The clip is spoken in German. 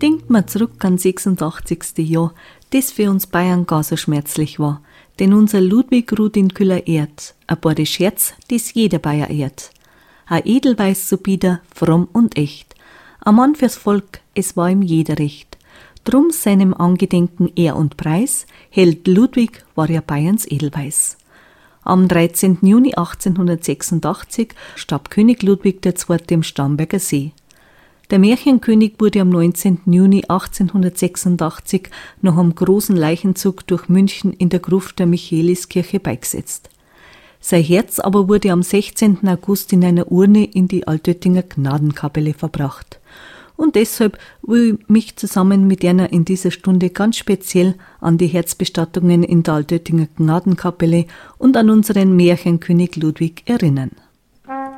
Denkt man zurück an 86. Jahr, das für uns Bayern gar so schmerzlich war. Denn unser Ludwig ruht in kühler Erd, ein paar Scherz, das jeder Bayer ehrt. Ein Edelweiß so bieder, fromm und echt. Ein Mann fürs Volk, es war ihm jeder recht. Drum seinem Angedenken Ehr und Preis, Held Ludwig war ja Bayerns Edelweiß. Am 13. Juni 1886 starb König Ludwig II. Im Starnberger See. Der Märchenkönig wurde am 19. Juni 1886 nach einem großen Leichenzug durch München in der Gruft der Michaeliskirche beigesetzt. Sein Herz aber wurde am 16. August in einer Urne in die Altöttinger Gnadenkapelle verbracht. Und deshalb will ich mich zusammen mit einer in dieser Stunde ganz speziell an die Herzbestattungen in der Altöttinger Gnadenkapelle und an unseren Märchenkönig Ludwig erinnern.